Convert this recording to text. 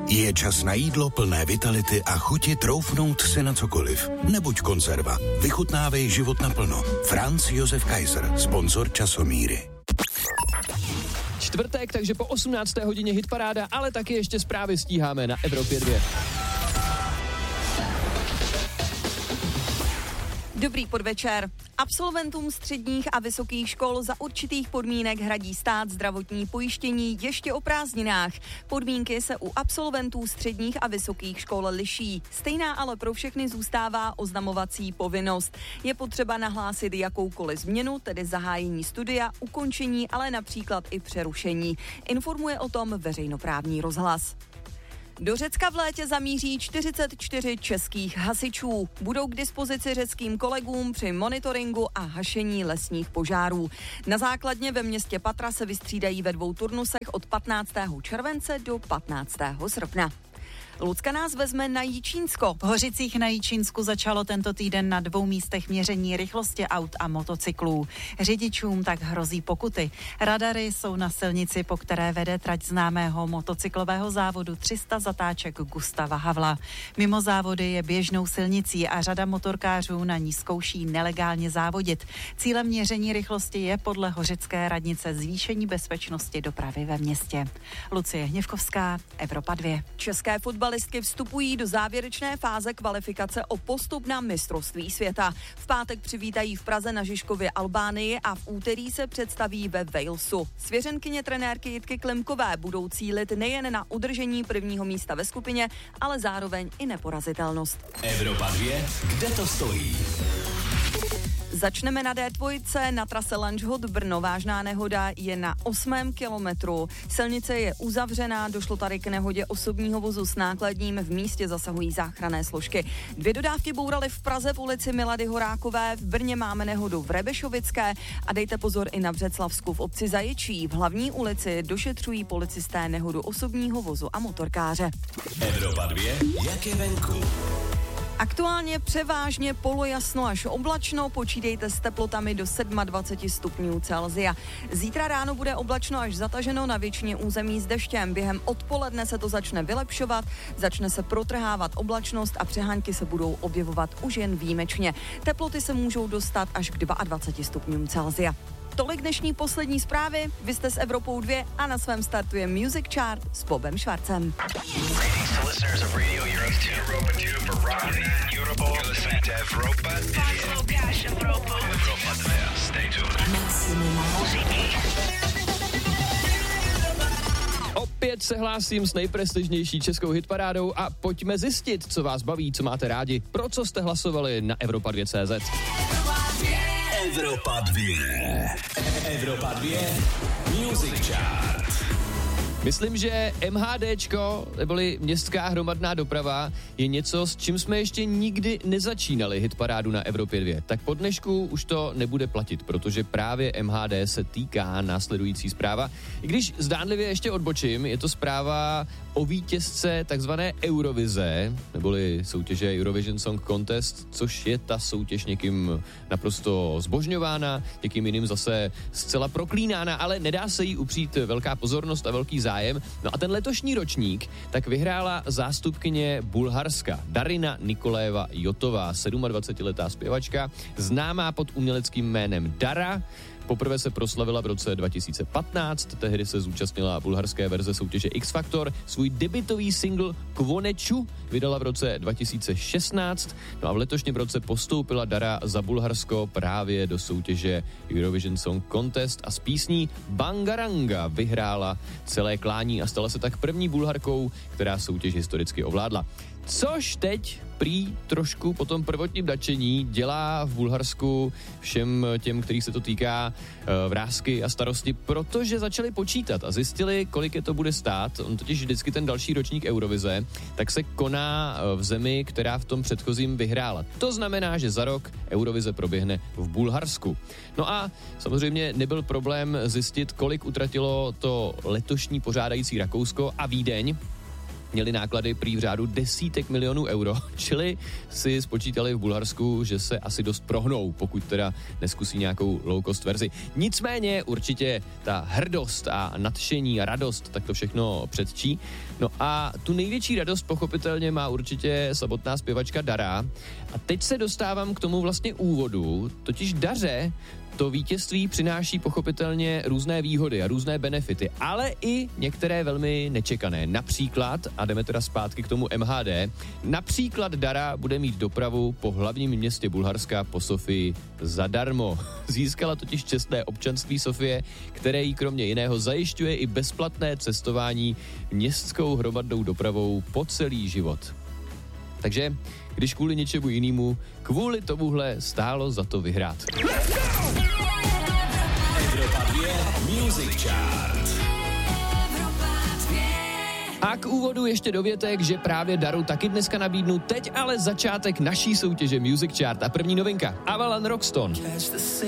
Je čas na jídlo plné vitality a chuti troufnout si na cokoliv. Nebuď konzerva. Vychutnávej život naplno. Franz Josef Kaiser, sponzor Časomíry. Čtvrtek, takže po 18. hodině hitparáda, ale taky ještě zprávy stíháme na Evropě 2. Dobrý podvečer. Absolventům středních a vysokých škol za určitých podmínek hradí stát zdravotní pojištění ještě o prázdninách. Podmínky se u absolventů středních a vysokých škol liší. Stejná ale pro všechny zůstává oznamovací povinnost. Je potřeba nahlásit jakoukoliv změnu, tedy zahájení studia, ukončení, ale například i přerušení. Informuje o tom veřejnoprávní rozhlas. Do Řecka v létě zamíří 44 českých hasičů. Budou k dispozici řeckým kolegům při monitoringu a hašení lesních požárů. Na základně ve městě Patra se vystřídají ve 2 turnusech od 15. července do 15. srpna. Lucka nás vezme na Jičínsko. V Hořicích na Jičínsku začalo tento týden na 2 místech měření rychlosti aut a motocyklů. Řidičům tak hrozí pokuty. Radary jsou na silnici, po které vede trať známého motocyklového závodu 300 zatáček Gustava Havla. Mimo závody je běžnou silnicí a řada motorkářů na ní zkouší nelegálně závodit. Cílem měření rychlosti je podle hořické radnice zvýšení bezpečnosti dopravy ve městě. Lucie Hněvkovská, Evropa 2. České fotbalistky vstupují do závěrečné fáze kvalifikace o postup na mistrovství světa. V pátek přivítají v Praze na Žižkově Albánii a v úterý se představí ve Walesu. Svěřenkyně trenérky Jitky Klimkové budou cílit nejen na udržení prvního místa ve skupině, ale zároveň i neporazitelnost. Evropa 2, kde to stojí? Začneme na D2, na trase Lanžhot Brno. Vážná nehoda je na 8. kilometru. Silnice je uzavřená, došlo tady k nehodě osobního vozu s nákladním, v místě zasahují záchranné složky. 2 dodávky bouraly v Praze v ulici Milady Horákové, v Brně máme nehodu v Rebešovické a dejte pozor i na Břeclavsku v obci Zaječí. V hlavní ulici došetřují policisté nehodu osobního vozu a motorkáře. Evropa 2, jak je venku? Aktuálně převážně polojasno až oblačno, počítejte s teplotami do 27 stupňů Celsia. Zítra ráno bude oblačno až zataženo na většině území s deštěm. Během odpoledne se to začne vylepšovat, začne se protrhávat oblačnost a přehánky se budou objevovat už jen výjimečně. Teploty se můžou dostat až k 22 stupňům Celsia. Tolik dnešní poslední zprávy, vy jste s Evropou 2 a na svém startu je Music Chart s Bobem Švarcem. Opět se hlásím s nejprestižnější českou hitparádou a pojďme zjistit, co vás baví, co máte rádi, pro co jste hlasovali na Evropa 2.cz. Evropa 2. Evropa 2. Music Chart. Myslím, že MHDčko, neboli městská hromadná doprava, je něco, s čím jsme ještě nikdy nezačínali hitparádu na Evropě 2. Tak po dnešku už to nebude platit, protože právě MHD se týká následující zpráva. I když zdánlivě ještě odbočím, je to zpráva o vítězce takzvané Eurovize, neboli soutěže Eurovision Song Contest, což je ta soutěž někým naprosto zbožňována, někým jiným zase zcela proklínána, ale nedá se jí upřít velká pozornost a velký zájem. No a ten letošní ročník tak vyhrála zástupkyně Bulharska Darina Nikoléva Jotová, 27letá zpěvačka, známá pod uměleckým jménem Dara. Poprvé se proslavila v roce 2015, tehdy se zúčastnila bulharské verze soutěže X Factor. Svůj debutový single Kvoneču vydala v roce 2016, no a v letošním roce postoupila Dara za Bulharsko právě do soutěže Eurovision Song Contest a s písní Bangaranga vyhrála celé klání a stala se tak první Bulharkou, která soutěž historicky ovládla. Což teď prý trošku po tom prvotním nadšení dělá v Bulharsku všem těm, kterých se to týká, vrásky a starosti, protože začali počítat a zjistili, kolik je to bude stát. On totiž vždycky ten další ročník Eurovize, tak se koná v zemi, která v tom předchozím vyhrála. To znamená, že za rok Eurovize proběhne v Bulharsku. No a samozřejmě nebyl problém zjistit, kolik utratilo to letošní pořádající Rakousko a Vídeň. měli náklady prý v řádu desítek milionů euro, čili si spočítali v Bulharsku, že se asi dost prohnou, pokud teda neskusí nějakou low cost verzi. Nicméně určitě ta hrdost a nadšení a radost, tak to všechno předčí. No a tu největší radost pochopitelně má určitě samotná zpěvačka Dara. A teď se dostávám k tomu vlastně úvodu, totiž Daře to vítězství přináší pochopitelně různé výhody a různé benefity, ale i některé velmi nečekané. Například, a jdeme teda zpátky k tomu MHD, například Dara bude mít dopravu po hlavním městě Bulharska, po Sofii, zadarmo. Získala totiž čestné občanství Sofie, které jí kromě jiného zajišťuje i bezplatné cestování městskou hromadnou dopravou po celý život. Takže, když kvůli něčemu jinému, kvůli tomuhle stálo za to vyhrát. Evropa 2 Music Chart. A k úvodu ještě dovětek, že právě Daru taky dneska nabídnu, teď ale začátek naší soutěže Music Chart a první novinka Avalon Rockstone.